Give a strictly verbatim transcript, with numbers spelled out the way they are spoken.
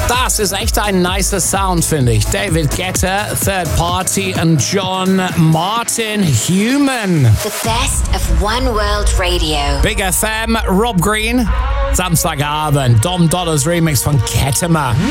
Das ist echt ein nicer Sound, finde ich. David Guetta, Third Party und John Martin, Human. The best of One World Radio. Big F M, Rob Green. Samstagabend, Dom Dollars Remix von Ketema.